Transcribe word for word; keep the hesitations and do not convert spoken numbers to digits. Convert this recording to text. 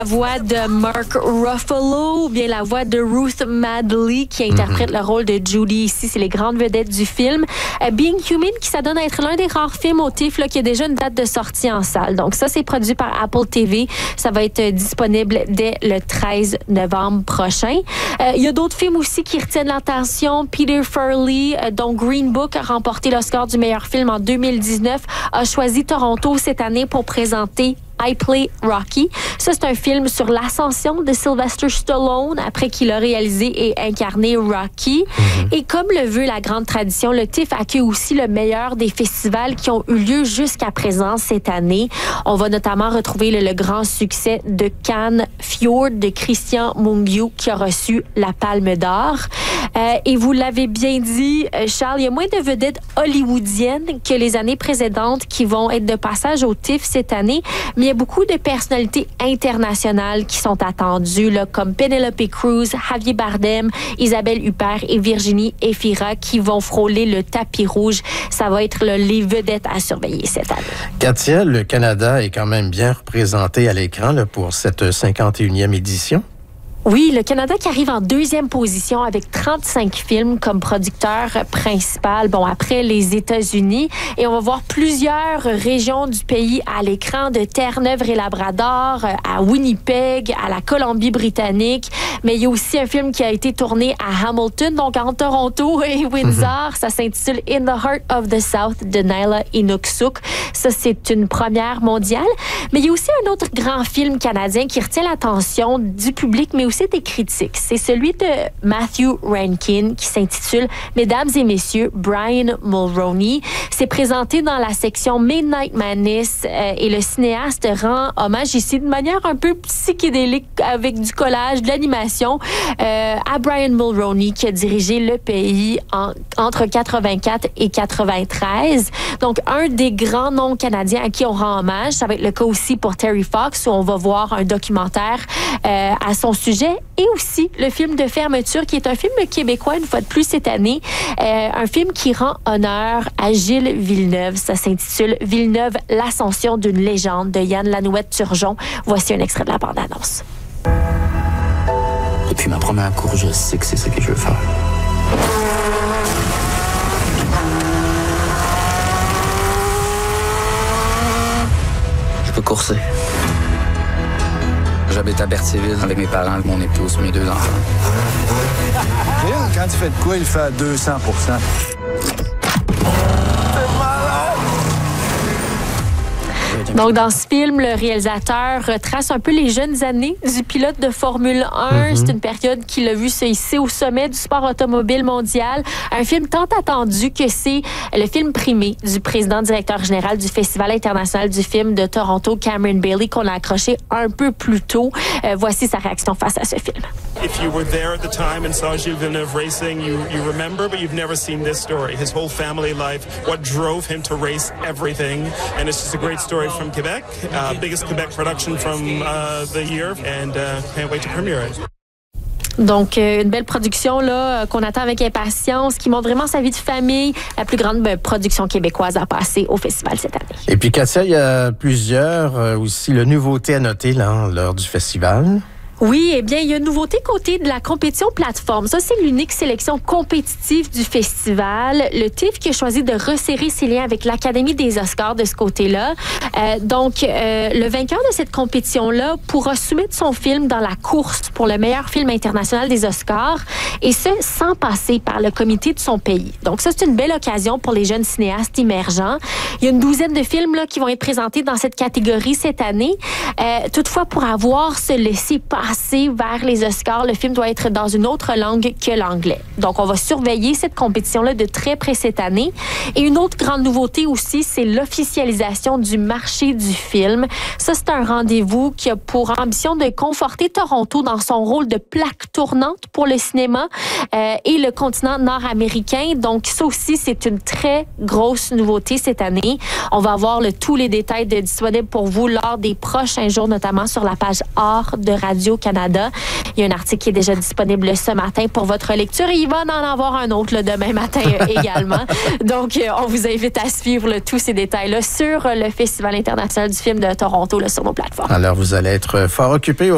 La voix de Mark Ruffalo ou bien la voix de Ruth Madeley qui interprète mm-hmm. le rôle de Judy ici. C'est les grandes vedettes du film. Uh, Being Human qui s'adonne à être l'un des rares films au T I F là, qui a déjà une date de sortie en salle. Donc ça, c'est produit par Apple T V. Ça va être disponible dès le treize novembre prochain. Uh, il y a d'autres films aussi qui retiennent l'attention. Peter Farrelly, uh, dont Green Book a remporté l'Oscar du meilleur film en deux mille dix-neuf, a choisi Toronto cette année pour présenter I Play Rocky. Ça, c'est un film sur l'ascension de Sylvester Stallone après qu'il a réalisé et incarné Rocky. Mm-hmm. Et comme le veut la grande tradition, le T I F accueille aussi le meilleur des festivals qui ont eu lieu jusqu'à présent cette année. On va notamment retrouver le, le grand succès de Cannes Fjord de Christian Mungiu qui a reçu la Palme d'Or. Euh, et vous l'avez bien dit, Charles, il y a moins de vedettes hollywoodiennes que les années précédentes qui vont être de passage au T I F cette année, mais il y a beaucoup de personnalités internationales qui sont attendues, là, comme Penelope Cruz, Javier Bardem, Isabelle Huppert et Virginie Efira qui vont frôler le tapis rouge. Ça va être là, les vedettes à surveiller cette année. Katia, le Canada est quand même bien représenté à l'écran là, pour cette cinquante et unième édition. Oui, le Canada qui arrive en deuxième position avec trente-cinq films comme producteur principal, bon, après les États-Unis. Et on va voir plusieurs régions du pays à l'écran, de Terre-Neuve et Labrador, à Winnipeg, à la Colombie-Britannique. Mais il y a aussi un film qui a été tourné à Hamilton, donc en Toronto et Windsor. Mm-hmm. Ça s'intitule In the Heart of the South de Naila Inuksook. Ça, c'est une première mondiale. Mais il y a aussi un autre grand film canadien qui retient l'attention du public, mais aussi des critiques. C'est celui de Matthew Rankin qui s'intitule Mesdames et Messieurs, Brian Mulroney. C'est présenté dans la section Midnight Madness euh, et le cinéaste rend hommage ici de manière un peu psychédélique avec du collage, de l'animation euh, à Brian Mulroney qui a dirigé le pays en, entre quatre-vingt-quatre et quatre-vingt-treize. Donc, un des grands noms canadiens à qui on rend hommage. Ça va être le cas aussi pour Terry Fox où on va voir un documentaire euh, à son sujet. Et aussi le film de fermeture, qui est un film québécois, une fois de plus cette année. Euh, un film qui rend honneur à Gilles Villeneuve. Ça s'intitule Villeneuve, l'ascension d'une légende de Yann Lanouette-Turgeon. Voici un extrait de la bande-annonce. Depuis ma première course, je sais que c'est ce que je veux faire. Je peux courser. J'habite à Berthierville avec mes parents, mon épouse, mes deux enfants. Et quand tu fais de quoi, il fait à deux cents pour cent. Donc, dans ce film, le réalisateur retrace un peu les jeunes années du pilote de Formule un. Mm-hmm. C'est une période qu'il a vu se hisser au sommet du sport automobile mondial. Un film tant attendu que c'est le film primé du président directeur général du Festival international du film de Toronto, Cameron Bailey, qu'on a accroché un peu plus tôt. Euh, voici sa réaction face à ce film. If you were there at the time and saw Gilles Villeneuve racing, you, you remember, but you've never seen this story. His whole family life, what drove him to race everything. And it's just a great story from Quebec, uh, biggest Quebec production from uh, the year, and uh, can't wait to premiere it. Donc, euh, une belle production là qu'on attend avec impatience, qui montre vraiment sa vie de famille, la plus grande ben, production québécoise à passer au festival cette année. Et puis, Katia, il y a plusieurs euh, aussi le nouveauté à noter là, lors du festival. Oui, eh bien, il y a une nouveauté côté de la compétition plateforme. Ça, c'est l'unique sélection compétitive du festival. Le T I F qui a choisi de resserrer ses liens avec l'Académie des Oscars de ce côté-là. Euh, donc, euh, le vainqueur de cette compétition-là pourra soumettre son film dans la course pour le meilleur film international des Oscars, et ce, sans passer par le comité de son pays. Donc, ça, c'est une belle occasion pour les jeunes cinéastes émergents. Il y a une douzaine de films là, qui vont être présentés dans cette catégorie cette année. Euh, toutefois, pour avoir se laisser passer vers les Oscars, le film doit être dans une autre langue que l'anglais. Donc, on va surveiller cette compétition-là de très près cette année. Et une autre grande nouveauté aussi, c'est l'officialisation du marché du film. Ça, c'est un rendez-vous qui a pour ambition de conforter Toronto dans son rôle de plaque tournante pour le cinéma euh, et le continent nord-américain. Donc, ça aussi, c'est une très grosse nouveauté cette année. On va avoir le, tous les détails de, disponibles pour vous lors des prochains jours, notamment sur la page Art de Radio-Canada. Il y a un article qui est déjà disponible ce matin pour votre lecture et il va en avoir un autre là, demain matin euh, également. Donc, euh, on vous invite à suivre là, tous ces détails-là sur le Festival international du film de Toronto là, sur nos plateformes. Alors, vous allez être fort occupés.